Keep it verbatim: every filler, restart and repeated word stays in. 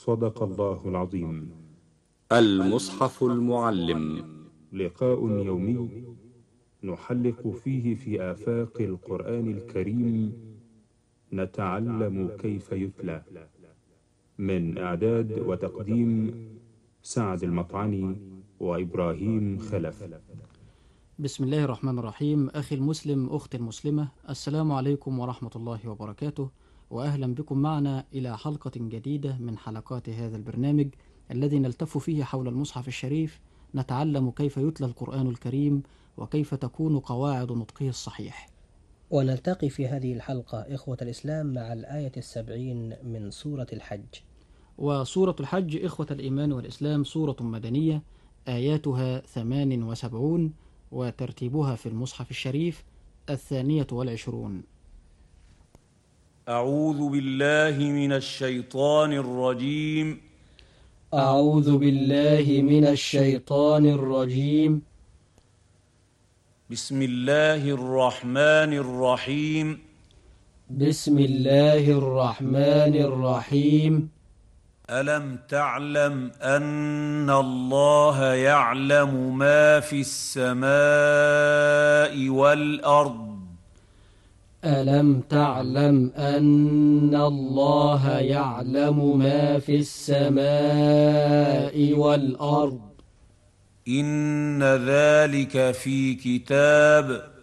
صدق الله العظيم. المصحف المعلم، لقاء يومي نحلق فيه في آفاق القرآن الكريم، نتعلم كيف يتلى. من إعداد وتقديم سعد المطعني وإبراهيم خلف. بسم الله الرحمن الرحيم. أخي المسلم، أختي المسلمة، السلام عليكم ورحمة الله وبركاته، وأهلا بكم معنا إلى حلقة جديدة من حلقات هذا البرنامج الذي نلتف فيه حول المصحف الشريف، نتعلم كيف يتلى القرآن الكريم وكيف تكون قواعد نطقه الصحيح. ونلتقي في هذه الحلقة إخوة الإسلام مع الآية السبعين من سورة الحج. وسورة الحج إخوة الإيمان والإسلام سورة مدنية، آياتها ثمان وسبعون، وترتيبها في المصحف الشريف الثانية والعشرون. أعوذ بالله من الشيطان الرجيم. أعوذ بالله من الشيطان الرجيم. بسم الله الرحمن الرحيم. بسم الله الرحمن الرحيم. ألم تعلم أن الله يعلم ما في السماء والأرض؟ ألم تعلم أن الله يعلم ما في السماء والأرض؟ إن ذلك في كتاب،